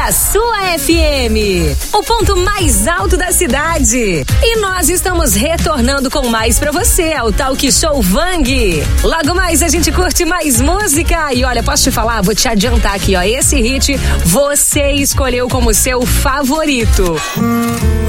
da sua FM, o ponto mais alto da cidade. E nós estamos retornando com mais pra você, ao Talk Show Vang. Logo mais a gente curte mais música. E olha, posso te falar, vou te adiantar aqui, ó, esse hit você escolheu como seu favorito.